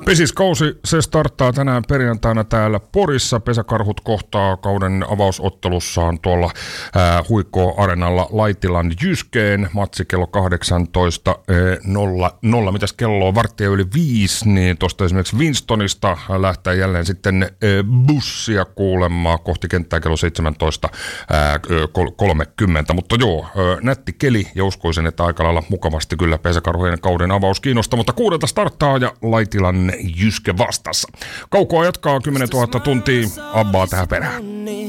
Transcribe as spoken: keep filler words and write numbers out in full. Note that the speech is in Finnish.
Pesiskausi, se starttaa tänään perjantaina täällä Porissa. Pesäkarhut kohtaa kauden avausottelussaan tuolla ää, Huikko-areenalla Laitilan Jyskeen. Matsi kello kahdeksantoista nolla nolla. Mitäs kello on? Varttia yli viisi, niin tuosta esimerkiksi Winstonista lähtee jälleen sitten ää, bussia kuulemaan kohti kenttää kello seitsemäntoista kolmekymmentä. Mutta joo, ää, nätti keli ja uskoisin, että aika lailla mukavasti kyllä pesäkarhujen kauden avaus kiinnostaa, mutta kuudelta starttaa ja Laitilan Jyske vastassa. Kaukoa jatkaa kymmenentuhatta tuntia, Abbaa tähän perään.